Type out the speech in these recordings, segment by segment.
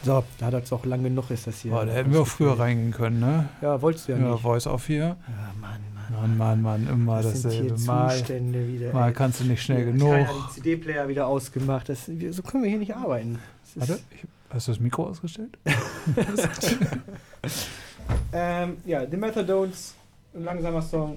So, da hat er es auch lang genug, ist das hier. Boah, da hätten wir auch früher reingehen können, ne? Ja, wolltest du ja Ja, nicht. Voice Off hier. Ja, Mann. Immer Das sind dasselbe. hier Mal Zustände wieder. mal kannst du nicht schnell Ja, genug. keiner hat den CD-Player wieder ausgemacht. So können wir hier nicht arbeiten. Warte, hast du das Mikro ausgestellt? Ja, The Methadones, ein langsamer Song.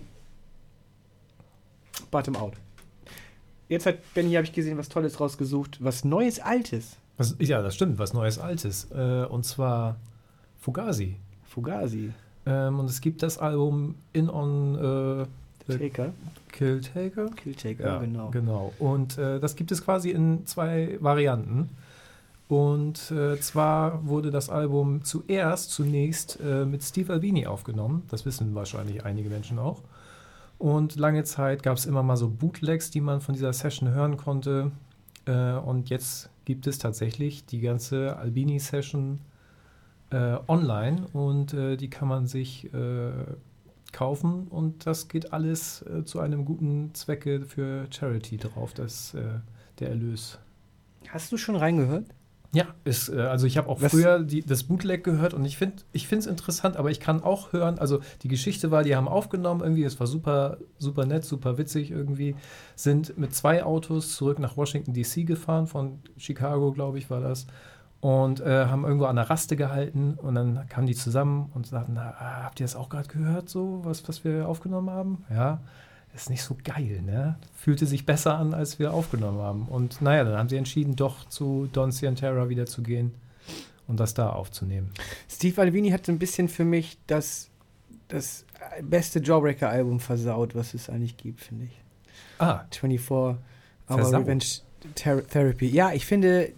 Bottom Out. Jetzt hat Benny, habe ich gesehen, was Tolles rausgesucht. Was Neues, Altes. Ja, das stimmt, was Neues, Altes. Und zwar Fugazi. Fugazi. Und es gibt das Album In On Taker. Killtaker. Killtaker, Ja, genau. Und das gibt es quasi in 2 Varianten. Und zwar wurde das Album zunächst mit Steve Albini aufgenommen. Das wissen wahrscheinlich einige Menschen auch. Und lange Zeit gab es immer mal so Bootlegs, die man von dieser Session hören konnte. Und jetzt gibt es tatsächlich die ganze Albini-Session online. Und die kann man sich kaufen. Und das geht alles zu einem guten Zwecke für Charity drauf, der Erlös. Hast du schon reingehört? Ja, also ich habe auch früher das Bootleg gehört und ich finde es interessant, aber ich kann auch hören, also die Geschichte war, die haben aufgenommen irgendwie, es war super, super nett, super witzig irgendwie, sind mit 2 Autos zurück nach Washington D.C. gefahren, von Chicago, glaube ich, war das, und haben irgendwo an der Raste gehalten und dann kamen die zusammen und sagten, habt ihr das auch gerade gehört, so, was wir aufgenommen haben? Ja. Ist nicht so geil, ne? Fühlte sich besser an, als wir aufgenommen haben. Und naja, dann haben sie entschieden, doch zu Don Ciantara wieder zu gehen und das da aufzunehmen. Steve Albini hat so ein bisschen für mich das beste Jawbreaker-Album versaut, was es eigentlich gibt, finde ich. 24 Hour Revenge Therapy. Ja, ich finde,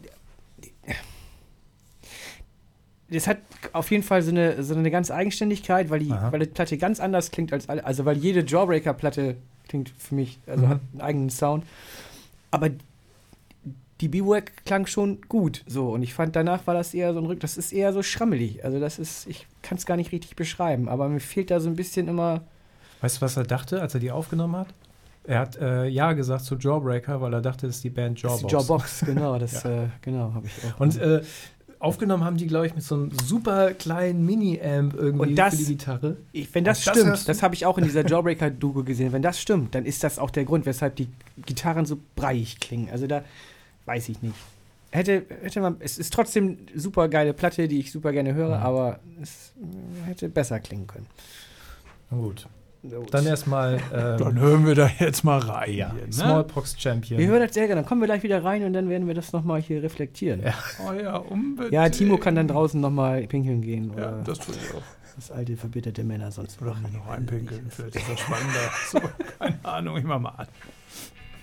das hat auf jeden Fall so eine ganz Eigenständigkeit, weil die Platte ganz anders klingt als alle. Also weil jede Jawbreaker-Platte klingt für mich, also hat einen eigenen Sound. Aber die B-Work klang schon gut. So, und ich fand, danach war das eher so das ist eher so schrammelig. Also ich kann es gar nicht richtig beschreiben, aber mir fehlt da so ein bisschen immer. Weißt du, was er dachte, als er die aufgenommen hat? Er hat Ja gesagt zu Jawbreaker, weil er dachte, das ist die Band Jawbox. Das ist die Jawbox, genau, genau, habe ich auch. Und aufgenommen haben die, glaube ich, mit so einem super kleinen Mini-Amp irgendwie für die Gitarre. Wenn das stimmt, das habe ich auch in dieser Jawbreaker-Doku gesehen, wenn das stimmt, dann ist das auch der Grund, weshalb die Gitarren so breiig klingen. Also da weiß ich nicht. Hätte man, es ist trotzdem eine super geile Platte, die ich super gerne höre, aber es hätte besser klingen können. Na gut. Dann erstmal. Dann hören wir da jetzt mal rein. Ja, hier, ne? Smallpox Champion. Wir hören das sehr gerne. Dann kommen wir gleich wieder rein und dann werden wir das nochmal hier reflektieren. Ja. Oh ja, unbedingt. Ja, Timo kann dann draußen nochmal pinkeln gehen. Ja, oder das tue ich auch. das alte, verbitterte Männer sonst Oder noch einpinkeln, vielleicht ist das spannender. So, keine Ahnung, ich mach mal an.